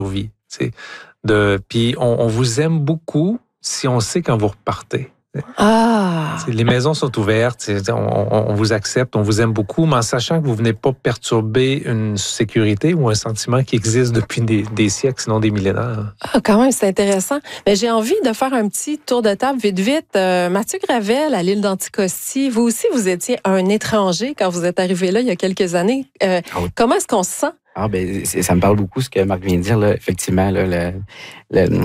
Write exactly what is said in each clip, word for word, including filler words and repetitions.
vie. De, puis on, on vous aime beaucoup si on sait quand vous repartez. Ah. T'sais, les maisons sont ouvertes, on, on, on vous accepte, on vous aime beaucoup, mais en sachant que vous venez pas perturber une sécurité ou un sentiment qui existe depuis des, des siècles, sinon des millénaires. Ah, quand même, c'est intéressant. Mais j'ai envie de faire un petit tour de table vite, vite. Euh, Mathieu Gravel, à l'île d'Anticosti, vous aussi, vous étiez un étranger quand vous êtes arrivé là il y a quelques années. Euh, ah oui. Comment est-ce qu'on se sent? Ah ben ça me parle beaucoup ce que Marc vient de dire là. Effectivement là, le, le,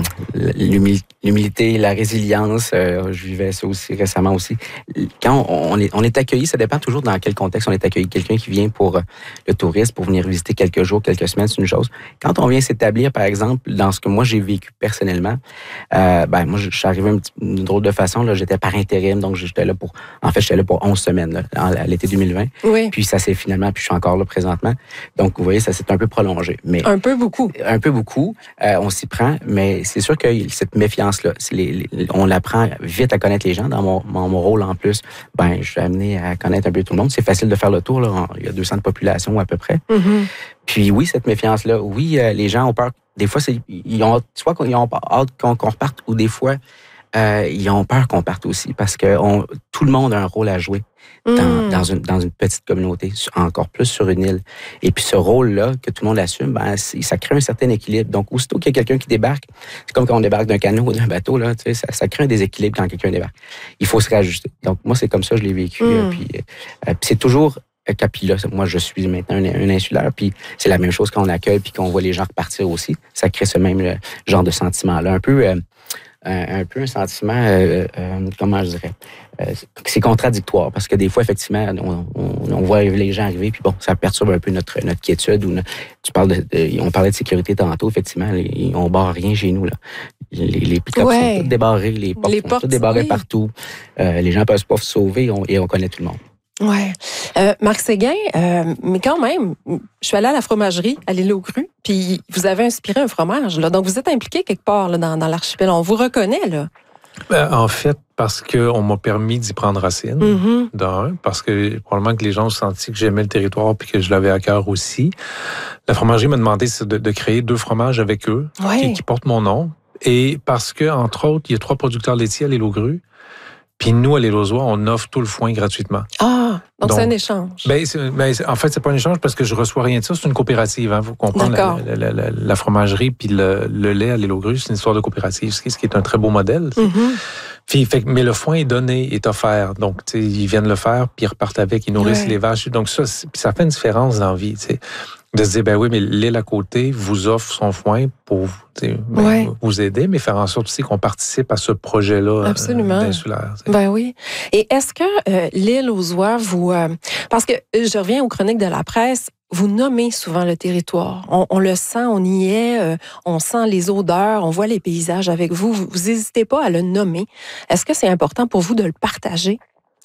l'humilité, la résilience. Euh, je vivais ça aussi récemment aussi. Quand on, on est on est accueilli, ça dépend toujours dans quel contexte on est accueilli. Quelqu'un qui vient pour le tourisme, pour venir visiter quelques jours, quelques semaines, c'est une chose. Quand on vient s'établir, par exemple, dans ce que moi j'ai vécu personnellement, euh, ben moi je suis arrivé d'une drôle de façon là. J'étais par intérim, donc j'étais là pour. En fait, j'étais là pour onze semaines là, à l'été deux mille vingt. Oui. Puis ça s'est finalement, puis je suis encore là présentement. Donc vous voyez, ça c'est un peu prolongé. Mais un peu beaucoup. Un peu beaucoup. Euh, on s'y prend, mais c'est sûr que cette méfiance-là, c'est les, les, on l'apprend vite à connaître les gens. Dans mon, mon, mon rôle en plus, ben, je suis amené à connaître un peu tout le monde. C'est facile de faire le tour. Là. Il y a deux cents de population à peu près. Mm-hmm. Puis oui, cette méfiance-là, oui, euh, les gens ont peur. Des fois, c'est, ils ont, soit ils ont hâte qu'on, qu'on reparte, ou des fois, euh, ils ont peur qu'on parte aussi, parce que on, tout le monde a un rôle à jouer. Dans, mmh. dans, une, dans une petite communauté, encore plus sur une île. Et puis ce rôle-là, que tout le monde assume, ben, ça crée un certain équilibre. Donc, aussitôt qu'il y a quelqu'un qui débarque, c'est comme quand on débarque d'un canot ou d'un bateau, là, tu sais, ça, ça crée un déséquilibre quand quelqu'un débarque. Il faut se réajuster. Donc, moi, c'est comme ça que je l'ai vécu. Mmh. Puis, euh, puis c'est toujours... Puis là, moi, je suis maintenant un, un insulaire, puis c'est la même chose quand on accueille puis qu'on voit les gens repartir aussi. Ça crée ce même genre de sentiment-là. Un peu... Euh, Un, un peu un sentiment, euh, euh, comment je dirais, euh, c'est contradictoire parce que des fois, effectivement, on, on, on voit les gens arriver, puis bon, ça perturbe un peu notre, notre quiétude. Ou notre, tu parles de, de, on parlait de sécurité tantôt, effectivement, les, on barre rien chez nous, là. Les, les pick-ups ouais. sont tous débarrés, les portes les sont portes, toutes débarrées oui. partout. Euh, les gens peuvent pas se sauver on, et on connaît tout le monde. Ouais. Euh, Marc Séguin, euh, mais quand même, je suis allée à la fromagerie, à l'île aux Grues, puis vous avez inspiré un fromage, là. Donc vous êtes impliqué quelque part là, dans, dans l'archipel. On vous reconnaît, là. Ben, en fait, parce qu'on m'a permis d'y prendre racine, mm-hmm. d'un, parce que probablement que les gens ont senti que j'aimais le territoire puis que je l'avais à cœur aussi. La fromagerie m'a demandé de, de créer deux fromages avec eux ouais. qui, qui portent mon nom. Et parce que, entre autres, il y a trois producteurs laitiers à l'île aux Grues. Puis nous, à l'île aux Oies, on offre tout le foin gratuitement. Ah, donc, donc c'est un échange. Ben, c'est, ben, c'est, en fait, c'est pas un échange parce que je reçois rien de ça. C'est une coopérative. Hein, vous comprenez, la, la, la, la fromagerie puis le, le lait à l'île aux Grues, c'est une histoire de coopérative, ce qui, ce qui est un très beau modèle. Mm-hmm. Puis, fait, mais le foin est donné, est offert. Donc, tu sais, ils viennent le faire, puis ils repartent avec, ils nourrissent ouais. les vaches. Donc ça, ça fait une différence dans la vie, tu sais. De se dire, ben oui, mais l'île à côté vous offre son foin pour ben, ouais. vous aider, mais faire en sorte aussi qu'on participe à ce projet-là Absolument. Euh, d'insulaire. T'sais. Ben oui. Et est-ce que euh, l'île aux Oies, vous... Euh, parce que je reviens aux chroniques de la presse, vous nommez souvent le territoire. On, on le sent, on y est, euh, on sent les odeurs, on voit les paysages avec vous. Vous n'hésitez pas à le nommer. Est-ce que c'est important pour vous de le partager?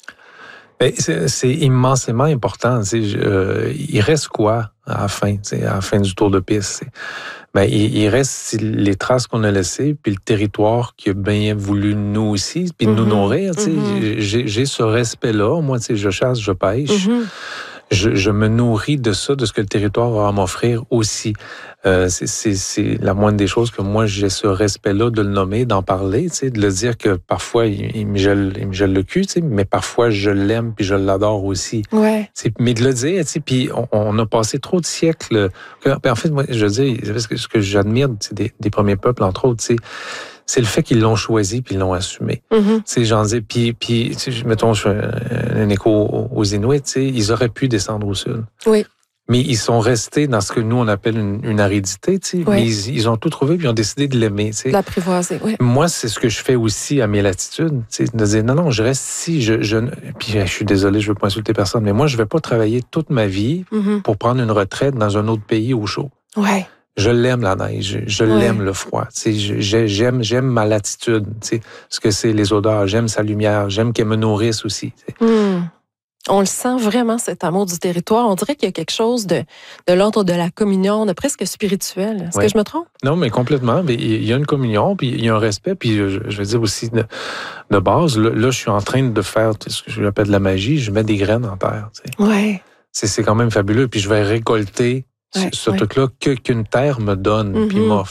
Ben, c'est, c'est immensément important. Euh, il reste quoi à la fin, à la fin du tour de piste? Ben, il, il reste les traces qu'on a laissées, puis le territoire qui a bien voulu nous aussi, puis mm-hmm. nous nourrir. Mm-hmm. J'ai, j'ai ce respect-là. Moi, je chasse, je pêche. Mm-hmm. Je, je me nourris de ça, de ce que le territoire va à m'offrir aussi. Euh, c'est, c'est, c'est la moindre des choses que moi, j'ai ce respect-là de le nommer, d'en parler, tu sais, de le dire que parfois, il, il, me, gèle, il me gèle le cul, tu sais, mais parfois, je l'aime puis je l'adore aussi. Ouais. Mais de le dire, tu sais, puis on, on a passé trop de siècles. En fait, moi, je veux dire, ce que j'admire des, des premiers peuples, entre autres, tu sais, c'est le fait qu'ils l'ont choisi puis ils l'ont assumé. Mm-hmm. Tu sais, j'en dis, puis, puis tu sais, mettons, je fais un, un écho aux Inuits, tu sais, ils auraient pu descendre au sud. Oui. Mais ils sont restés dans ce que nous, on appelle une, une aridité, tu sais. Oui. Mais ils, ils ont tout trouvé puis ils ont décidé de l'aimer, tu sais. L'apprivoiser, oui. Moi, c'est ce que je fais aussi à mes latitudes, tu sais, de dire, non, non, je reste ici, je, je... Puis je suis désolé, je veux pas insulter personne, mais moi, je vais pas travailler toute ma vie mm-hmm. pour prendre une retraite dans un autre pays au chaud. Ouais. Je l'aime, la neige. Je, je ouais. l'aime, le froid. Tu sais, je, j'aime, j'aime ma latitude. Tu sais, ce que c'est, les odeurs. J'aime sa lumière. J'aime qu'elle me nourrisse aussi. Tu sais. Mm. On le sent vraiment, cet amour du territoire. On dirait qu'il y a quelque chose de, de l'ordre de la communion, de presque spirituel. Est-ce ouais. que je me trompe? Non, mais complètement. Mais il y a une communion, puis il y a un respect, puis je, je veux dire aussi de, de base, là, là, je suis en train de faire ce que je appelle de la magie. Je mets des graines en terre. Tu sais. Ouais. C'est, c'est quand même fabuleux. Puis je vais récolter ouais, ce ouais. truc-là que, qu'une terre me donne, Mm-hmm. puis m'a